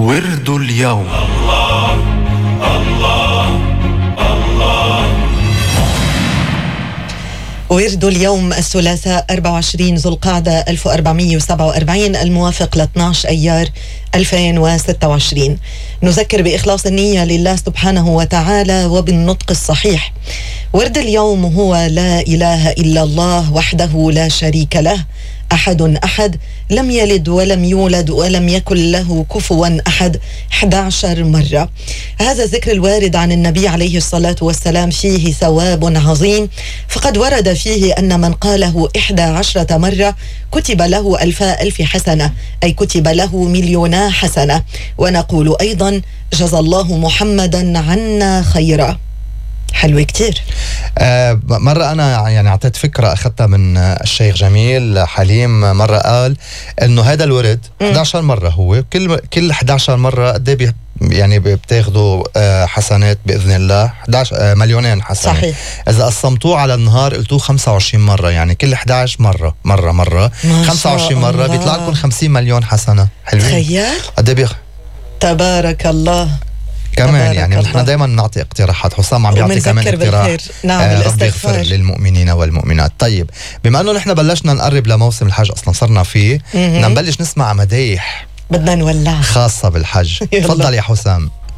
ورد اليوم. ورد اليوم الثلاثاء 24 ذو القعدة 1447 الموافق ل 12 أيار 2026. نذكر بإخلاص النية لله سبحانه وتعالى وبالنطق الصحيح. ورد اليوم هو لا إله إلا الله وحده لا شريك له أحد أحد لم يلد ولم يولد ولم يكن له كفوا أحد 11 مرة. هذا ذكر الوارد عن النبي عليه الصلاة والسلام فيه ثواب عظيم، فقد ورد فيه أن من قاله 11 مرة كتب له 1000 حسنة، أي كتب له 1,000,000 حسنة. ونقول أيضا جزى الله محمدا عنا خيرا. حلو كتير. مرة أنا يعني أعطيت فكرة أخذتها من الشيخ جميل حليم، مرة قال إنه هذا الورد 11 مرة، هو كل 11 مرة قد يعني بتاخدوا حسنات بإذن الله 11 مليونين حسنة. صحيح. إذا قسمتوه على النهار قلتوه 25 مرة، يعني كل 11 مرة 25 مرة بيطلع لكم 50 مليون حسنة. حلوين. تخيل قد تبارك الله. كمان يعني نحن دائما نعطي اقتراحات. حسام عم بيعطي كمان اقتراح. نعم، رب يغفر للمؤمنين والمؤمنات. طيب بما انه نحن بلشنا نقرب لموسم الحج، اصلا صرنا فيه، بدنا نبلش نسمع مدايح بدنا نولع خاصة بالحج. تفضل يا حسام.